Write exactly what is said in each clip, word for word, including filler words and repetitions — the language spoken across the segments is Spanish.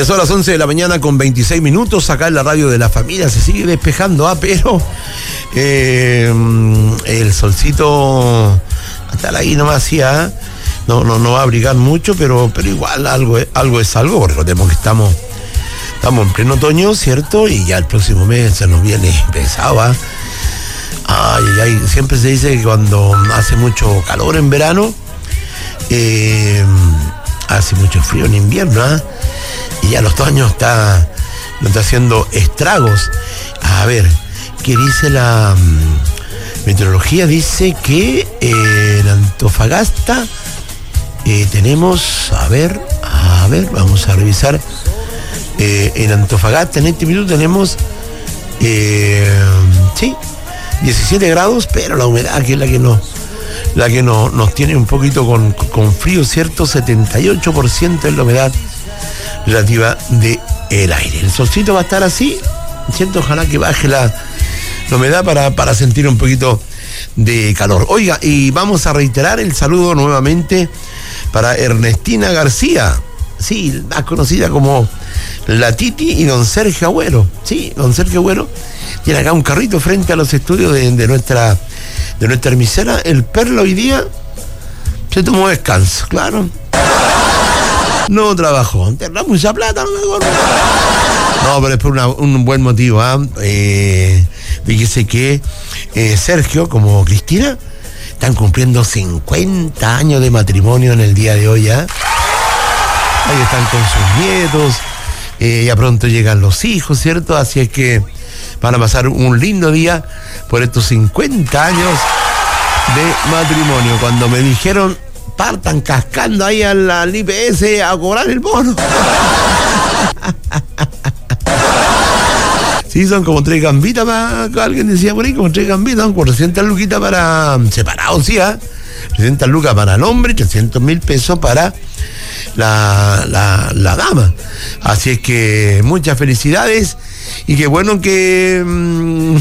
Ya son las once de la mañana con veintiséis minutos. Acá en la radio de la familia se sigue despejando, ah, pero eh, el solcito hasta ahí nomás, sí, ¿ah? No, no, no va a abrigar mucho, pero, pero igual algo, algo es algo, porque recordemos que estamos, estamos en pleno otoño, ¿cierto? Y ya el próximo mes se nos viene pesado, ¿ah? Ay, ay, siempre se dice que cuando hace mucho calor en verano, eh, hace mucho frío en invierno, ¿ah? Y ya el otoño está, no está haciendo estragos. A ver, ¿qué dice la um, meteorología? Dice que eh, en Antofagasta eh, tenemos, a ver, a ver, vamos a revisar. Eh, en Antofagasta en este minuto tenemos, eh, sí, diecisiete grados, pero la humedad, que es la que nos, la que no, nos tiene un poquito con, con frío, ¿cierto? setenta y ocho por ciento es la humedad relativa del aire. El solcito va a estar así, ¿cierto? Ojalá que baje la, la humedad para, para sentir un poquito de calor. Oiga, y vamos a reiterar el saludo nuevamente para Ernestina García, sí, más conocida como la Titi, y don Sergio Agüero. Sí, don Sergio Agüero tiene acá un carrito frente a los estudios de, de nuestra de nuestra emisora. El Perla hoy día se tomó descanso, claro. No trabajó. Enterró mucha plata, no me acuerdo. No, pero es por una, un buen motivo, ¿ah? ¿eh? Fíjese que eh, Sergio, como Cristina, están cumpliendo cincuenta años de matrimonio en el día de hoy, ¿ah? Ahí están con sus nietos. Eh, ya pronto llegan los hijos, ¿cierto? Así es que van a pasar un lindo día por estos cincuenta años de matrimonio. Cuando me dijeron, partan cascando ahí al, al I P S a cobrar el bono. Sí, son como tres gambitas para, alguien decía por ahí, como tres gambitas, son cuatrocientas luquitas para separados, sí, ¿ah? trescientas lucas para el hombre, trescientos mil pesos para la, la, la dama. Así es que muchas felicidades y qué bueno que mmm,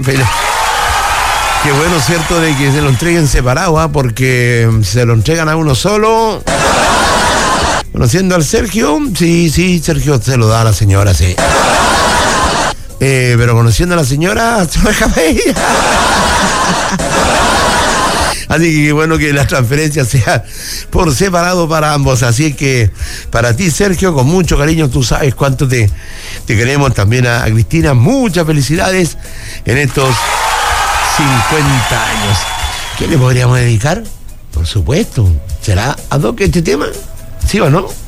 qué bueno, cierto, de que se lo entreguen separado, ¿ah? Porque si se lo entregan a uno solo, conociendo al Sergio, sí, sí, Sergio se lo da a la señora, sí. Eh, pero conociendo a la señora, se lo deja a ella. Así que qué bueno que la transferencia sea por separado para ambos. Así que para ti, Sergio, con mucho cariño, tú sabes cuánto te, te queremos. También a, a Cristina, muchas felicidades en estos cincuenta años. ¿Qué le podríamos dedicar? Por supuesto. ¿Será ad hoc este tema? ¿Sí o no?